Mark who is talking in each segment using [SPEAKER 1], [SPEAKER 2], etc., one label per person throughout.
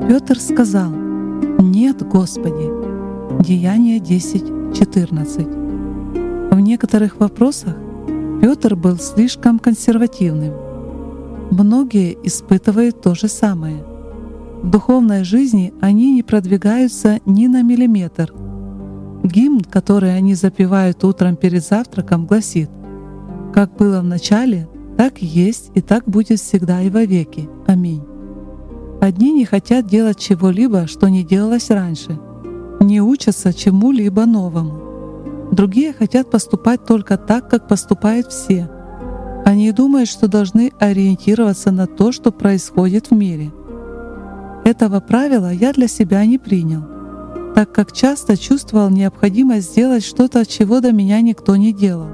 [SPEAKER 1] Петр сказал: «Нет, Господи». Деяния 10:14. В некоторых вопросах Петр был слишком консервативным. Многие испытывают то же самое. В духовной жизни они не продвигаются ни на миллиметр. Гимн, который они запевают утром перед завтраком, гласит: «Как было в начале, так есть и так будет всегда и вовеки. Аминь». Одни не хотят делать чего-либо, что не делалось раньше, не учатся чему-либо новому. Другие хотят поступать только так, как поступают все. Они думают, что должны ориентироваться на то, что происходит в мире. Этого правила я для себя не принял, так как часто чувствовал необходимость сделать что-то, чего до меня никто не делал.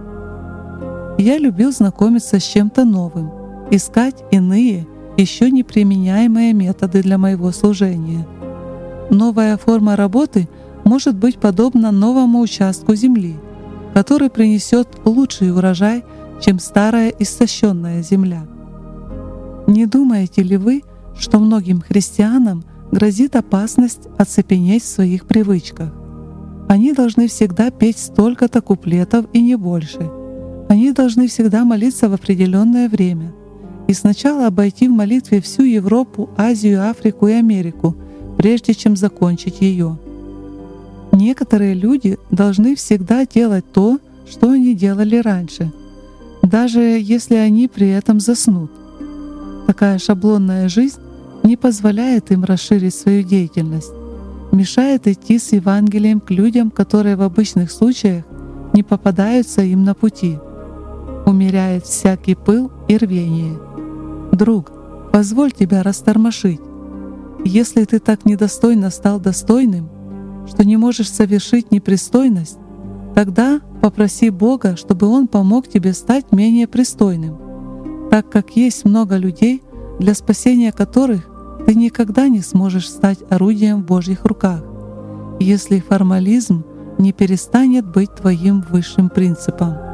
[SPEAKER 1] Я любил знакомиться с чем-то новым, искать иные, еще не применяемые методы для моего служения. Новая форма работы может быть подобна новому участку земли, который принесет лучший урожай, чем старая истощенная земля. Не думаете ли вы, что многим христианам грозит опасность оцепенеть в своих привычках? Они должны всегда петь столько-то куплетов и не больше. Они должны всегда молиться в определенное время и сначала обойти в молитве всю Европу, Азию, Африку и Америку, прежде чем закончить ее. Некоторые люди должны всегда делать то, что они делали раньше, даже если они при этом заснут. Такая шаблонная жизнь не позволяет им расширить свою деятельность, мешает идти с Евангелием к людям, которые в обычных случаях не попадаются им на пути, умеряет всякий пыл и рвение. Друг, позволь тебя растормошить. Если ты так недостойно стал достойным, что не можешь совершить непристойность, тогда попроси Бога, чтобы Он помог тебе стать менее пристойным, так как есть много людей, для спасения которых ты никогда не сможешь стать орудием в Божьих руках, если формализм не перестанет быть твоим высшим принципом.